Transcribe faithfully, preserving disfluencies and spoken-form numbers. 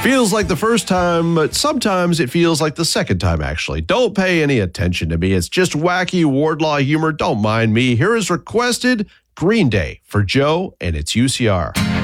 Feels like the first time, but sometimes it feels like the second time, actually. Don't pay any attention to me. It's just wacky Wardlaw humor. Don't mind me. Here is requested Green Day for Joe and its U C R.